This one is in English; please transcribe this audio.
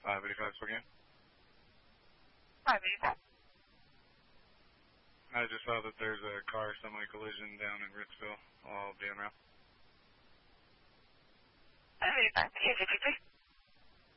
585 again. 585. I just saw that there's a car semi-collision down in Ritzville. I'll be en route. 585, 853.